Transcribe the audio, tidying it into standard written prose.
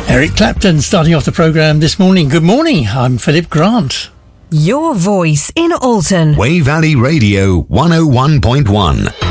Eric Clapton starting off the programme this morning. Good morning, I'm Philip Grant. Your voice in Alton. Way Valley Radio 101.1.